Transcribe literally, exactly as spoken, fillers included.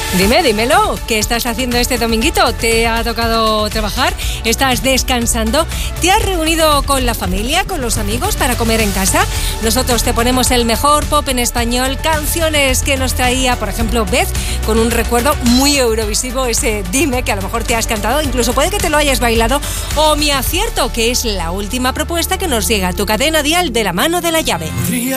Dime, dímelo, ¿qué estás haciendo este dominguito? ¿Te ha tocado trabajar? ¿Estás descansando? ¿Te has reunido con la familia, con los amigos para comer en casa? Nosotros te ponemos el mejor pop en español, canciones que nos traía, por ejemplo, Beth, con un recuerdo muy eurovisivo, ese Dime, que a lo mejor te has cantado, incluso puede que te lo hayas bailado, o Mi Acierto, que es la última propuesta que nos llega a tu cadena dial de la mano de la llave.